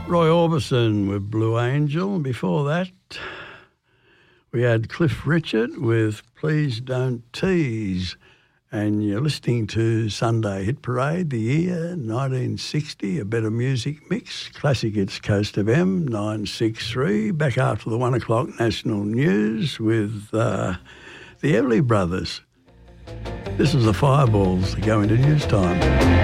Roy Orbison with Blue Angel. And before that, we had Cliff Richard with Please Don't Tease. And you're listening to Sunday Hit Parade, the year 1960, a better music mix. Classic Hits Coast FM 963. Back after the 1 o'clock national news with the Everly Brothers. This is the Fireballs that go into news time.